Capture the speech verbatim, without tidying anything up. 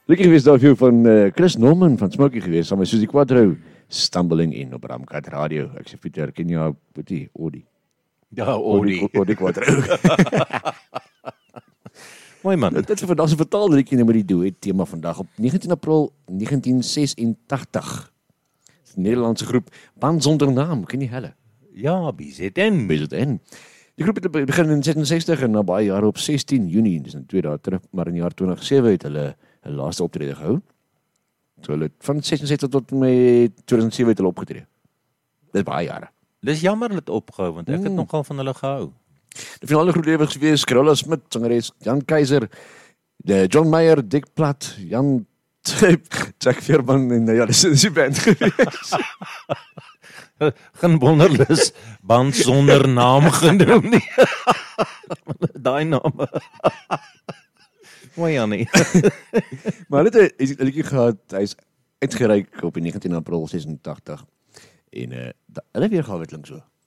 Lekker geweest daar vir jou van uh, Chris Norman van Smokey geweest, saam met Susie Quadro, Stumbling In op Ramkat Radio. Ek sê Pieter, ken jy Pietie, Audi? Ja, Audi. Audi Quadro. Mooi man. Dit is vandag se vertaal liedjie nou met die duet tema vandag op negentien April negentien sesentagtig. Dis 'n Nederlandse groep, Band Sonder Naam, ken jy hulle? Ja, B Z N. B Z N. Die groep het begin in sesensestig en na baie jare op sestien Junie, dis in twee dae terug, maar in die jaar twintig sewe het hulle 'n laaste optrede gehou. So hulle van sesensestig tot met tweeduisend sewe het hulle opgetree. Dis baie jare. Dis jammer dit opgehou want ek het Mm. nogal van hulle gehou. Die finale groep lewens gewees, Carola Smit, sangeres, Jan Keiser, de John Meyer, Dick Platt, Jan Jack Veerman en ja, dis is die band gewees. Geen wonderlis band sonder naam genoem nie. Daai name. Mooi Jannie. Maar hulle het 'n liedjie gehad, hy's uitgereik op die negentien April sesentagtig en uh, hulle weer gehad het klink so.